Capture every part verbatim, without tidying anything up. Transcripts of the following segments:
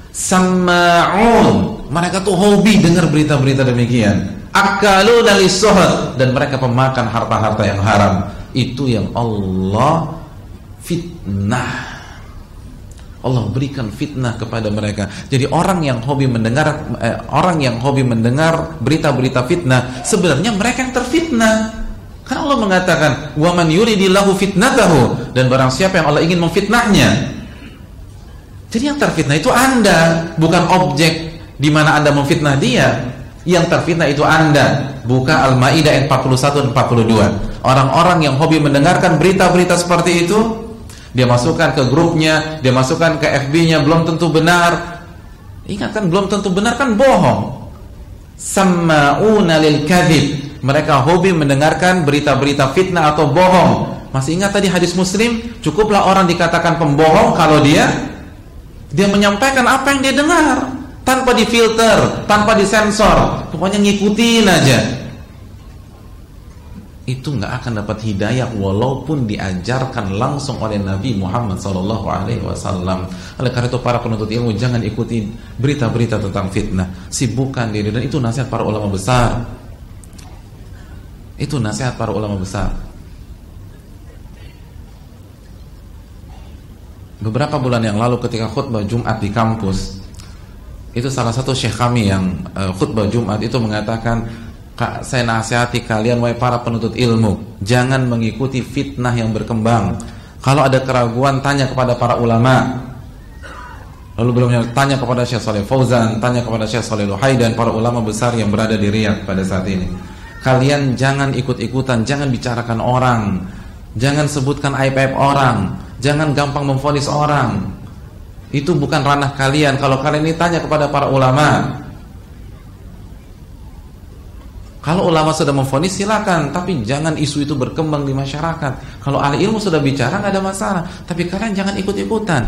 Sama'un, mereka tuh hobi dengar berita-berita demikian. Akaluna lis-suhud, dan mereka pemakan harta-harta yang haram. Itu yang Allah fitnah. Allah berikan fitnah kepada mereka. Jadi orang yang hobi mendengar eh, orang yang hobi mendengar berita-berita fitnah, sebenarnya mereka yang terfitnah. Karena Allah mengatakan, "Wa man yuridillahu fitnatahu," dan barang siapa yang Allah ingin memfitnahnya. Jadi yang terfitnah itu Anda, bukan objek di mana Anda memfitnah dia. Yang terfitnah itu Anda. Buka Al-Maidah ayat empat puluh satu dan empat puluh dua. Orang-orang yang hobi mendengarkan berita-berita seperti itu, dia masukkan ke grupnya, dia masukkan ke F B-nya, belum tentu benar. Ingat kan, belum tentu benar kan bohong. Samma'una lil kadhib. Mereka hobi mendengarkan berita-berita fitnah atau bohong. Masih ingat tadi hadis Muslim? Cukuplah orang dikatakan pembohong kalau dia dia menyampaikan apa yang dia dengar, tanpa difilter, tanpa disensor, pokoknya ngikutin aja. Itu nggak akan dapat hidayah walaupun diajarkan langsung oleh Nabi Muhammad sallallahu alaihi wasallam. Oleh karena itu para penuntut ilmu jangan ikuti berita-berita tentang fitnah, sibukkan diri, dan itu nasihat para ulama besar. Itu nasihat para ulama besar. Beberapa bulan yang lalu ketika khutbah Jumat di kampus, itu salah satu syekh kami yang uh, khutbah Jumat itu mengatakan, "Kak, saya nasihati kalian wahai para penuntut ilmu, jangan mengikuti fitnah yang berkembang. Kalau ada keraguan tanya kepada para ulama." Lalu belumnya tanya kepada Syekh Shalih Fauzan, tanya kepada Syekh Shalih Al-Utsaimin, para ulama besar yang berada di Riyadh pada saat ini. Kalian jangan ikut-ikutan, jangan bicarakan orang, jangan sebutkan aib-aib orang, jangan gampang memvonis orang. Itu bukan ranah kalian. Kalau kalian ini tanya kepada para ulama. Kalau ulama sudah memvonis silakan, tapi jangan isu itu berkembang di masyarakat. Kalau ahli ilmu sudah bicara nggak ada masalah, tapi kalian jangan ikut-ikutan.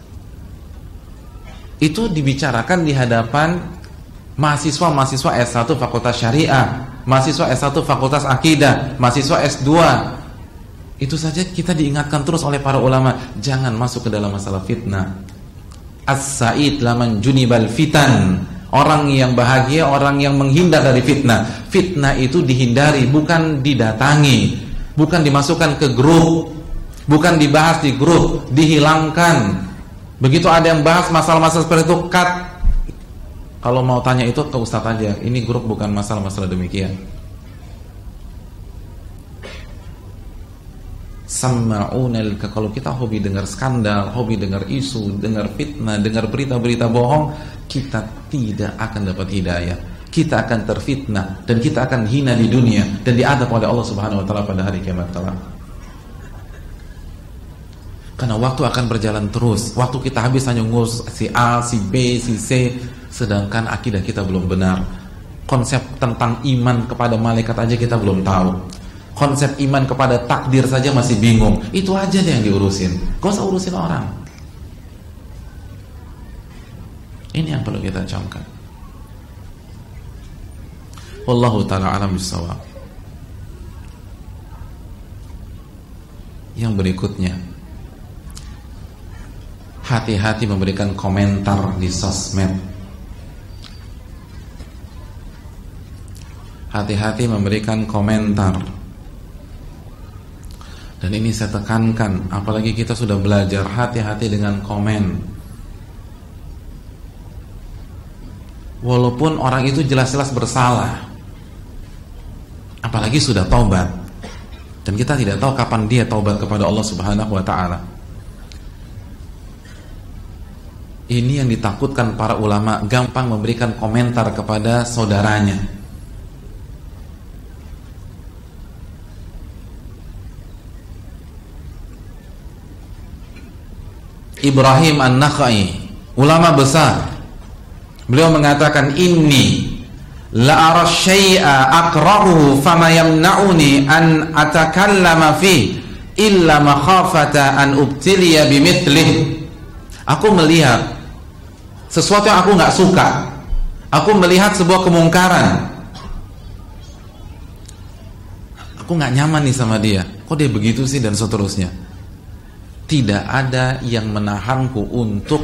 Itu dibicarakan di hadapan mahasiswa-mahasiswa S satu Fakultas Syariah, mahasiswa S satu Fakultas Akidah, mahasiswa S dua. Itu saja kita diingatkan terus oleh para ulama, jangan masuk ke dalam masalah fitnah. As-sa'id laman junibal fitan. Orang yang bahagia, orang yang menghindar dari fitnah. Fitnah itu dihindari, bukan didatangi, bukan dimasukkan ke grup, bukan dibahas di grup, dihilangkan. Begitu ada yang bahas masalah-masalah seperti itu, cut. Kalau mau tanya itu ke ustaz aja. Ini grup bukan masalah-masalah demikian. Sama'unal, kalau kita hobi dengar skandal, hobi dengar isu, dengar fitnah, dengar berita-berita bohong, kita tidak akan dapat hidayah. Kita akan terfitnah dan kita akan hina di dunia dan diadab oleh Allah Subhanahu wa taala pada hari kiamat kelak. Karena waktu akan berjalan terus. Waktu kita habis hanya ngurus si A, si B, si C, sedangkan akidah kita belum benar. Konsep tentang iman kepada malaikat aja kita belum tahu. Konsep iman kepada takdir saja masih bingung. Itu aja deh yang diurusin. Gak usah urusin orang. Ini yang perlu kita camkan. Wallahu ta'ala alam bissawab. Yang berikutnya, hati-hati memberikan komentar di sosmed. Hati-hati memberikan komentar. Dan ini saya tekankan, apalagi kita sudah belajar, hati-hati dengan komen. Walaupun orang itu jelas-jelas bersalah, apalagi sudah taubat, dan kita tidak tahu kapan dia taubat kepada Allah Subhanahu wa taala. Ini yang ditakutkan para ulama, gampang memberikan komentar kepada saudaranya. Ibrahim An-Nakhai, ulama besar, beliau mengatakan, inni la ara syai'a akrahuhu fama yamna'uni an atakallama fi illa makhafata an ubtiliya bimithlih. Aku melihat sesuatu yang aku nggak suka, aku melihat sebuah kemungkaran, aku nggak nyaman nih sama dia, kok dia begitu sih, dan seterusnya. Tidak ada yang menahanku untuk